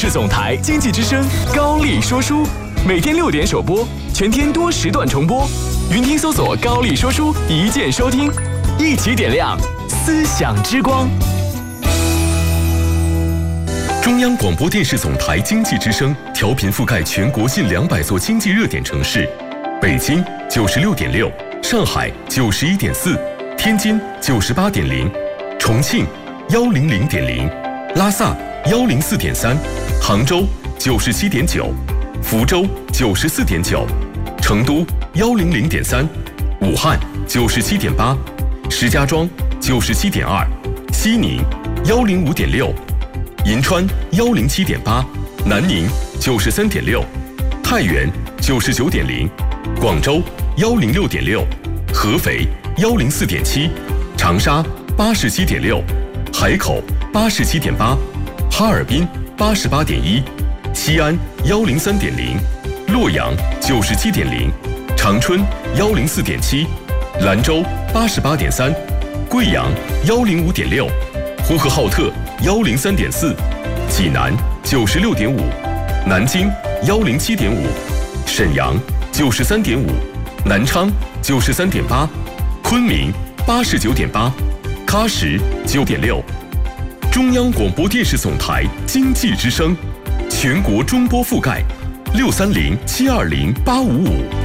视总台经济之声高丽说书，每天6点首播，全天多时段重播。云听搜索高丽说书，一键收听，一起点亮思想之光。 中央广播电视总台经济之声调频覆盖全国近200座经济热点城市，北京96.6，上海91.4，天津98.0，重庆100.0，拉萨104.3，杭州97.9，福州94.9，成都100.3，武汉97.8，石家庄97.2，西宁105.6，银川107.8，南宁93.6，太原99.0，广州106.6，合肥104.7，长沙87.6，海口87.8，哈尔滨88.1，西安103.0，洛阳97.0，长春104.7，兰州88.3，贵阳105.6，呼和浩特103.4，济南96.5，南京107.5，沈阳93.5，南昌93.8，昆明89.8，喀什9.6。中央广播电视总台经济之声，全国中波覆盖，630-720-855。